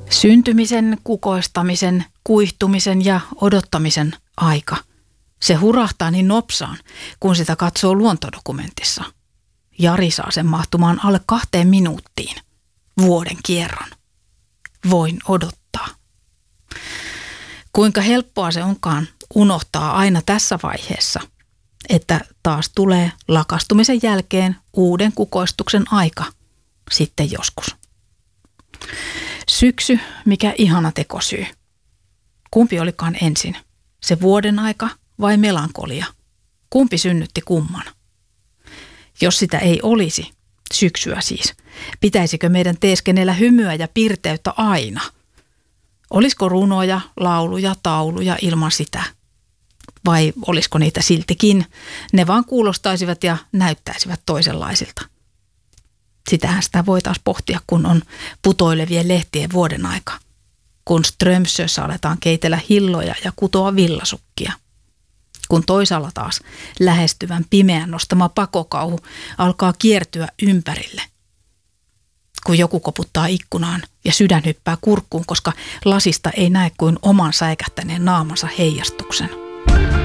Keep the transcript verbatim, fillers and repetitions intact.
Syntymisen, kukoistamisen, kuihtumisen ja odottamisen aika. Se hurahtaa niin nopsaan, kun sitä katsoo luontodokumentissa. Jari saa sen mahtumaan alle kahteen minuuttiin. Vuoden kierron. Voin odottaa. Kuinka helppoa se onkaan unohtaa aina tässä vaiheessa, että taas tulee lakastumisen jälkeen uuden kukoistuksen aika sitten joskus. Syksy, mikä ihana tekosyy. Kumpi olikaan ensin? Se vuoden aika vai melankolia? Kumpi synnytti kumman? Jos sitä ei olisi, syksyä siis, pitäisikö meidän teeskennellä hymyä ja pirteyttä aina? Olisiko runoja, lauluja, tauluja ilman sitä? Vai olisiko niitä siltikin? Ne vaan kuulostaisivat ja näyttäisivät toisenlaisilta. Sitähän sitä voi taas pohtia, kun on putoilevien lehtien vuoden aika. Kun Strömsössä aletaan keitellä hilloja ja kutoa villasukkia. Kun toisaalla taas lähestyvän pimeän nostama pakokauhu alkaa kiertyä ympärille. Kun joku koputtaa ikkunaan ja sydän hyppää kurkkuun, koska lasista ei näe kuin oman säikähtäneen naamansa heijastuksen.